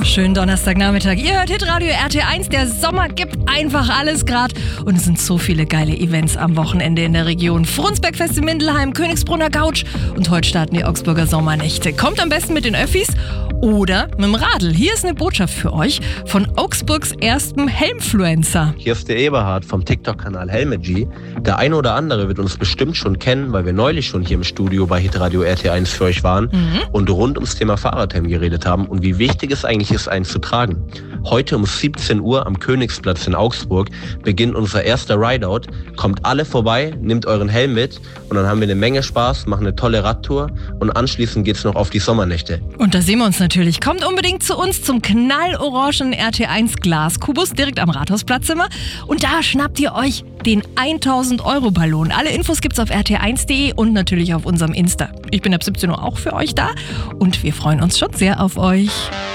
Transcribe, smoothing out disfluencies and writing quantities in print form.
Schönen Donnerstagnachmittag. Ihr hört Hitradio RT1. Der Sommer gibt einfach alles grad. Und es sind so viele geile Events am Wochenende in der Region. Frunsbergfest in Mindelheim, Königsbrunner Gauch. Und heute starten die Augsburger Sommernächte. Kommt am besten mit den Öffis oder mit dem Radl. Hier ist eine Botschaft für euch von Augsburgs erstem Helmfluencer. Hier ist der Eberhard vom TikTok-Kanal Helmegy. Der eine oder andere wird uns bestimmt schon kennen, weil wir neulich schon hier im Studio bei Hitradio RT1 für euch waren und rund ums Thema Fahrradhelm geredet haben und wie wichtig es eigentlich ist, einen zu tragen. Heute um 17 Uhr am Königsplatz in Augsburg beginnt unser erster Rideout. Kommt alle vorbei, nehmt euren Helm mit und dann haben wir eine Menge Spaß, machen eine tolle Radtour und anschließend geht's noch auf die Sommernächte. Und da sehen wir uns natürlich. Kommt unbedingt zu uns zum knallorangen RT1 Glaskubus direkt am Rathausplatz immer. Und da schnappt ihr euch den 1000-Euro-Ballon. Alle Infos gibt's auf rt1.de und natürlich auf unserem Insta. Ich bin ab 17 Uhr auch für euch da und wir freuen uns schon sehr auf euch.